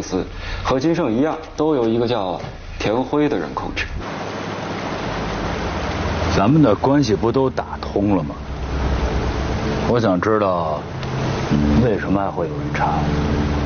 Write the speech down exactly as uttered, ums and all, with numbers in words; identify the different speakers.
Speaker 1: 司和金盛一样，都由一个叫田辉的人控制。
Speaker 2: 咱们的关系不都打通了吗？我想知道，为什么还会有人查？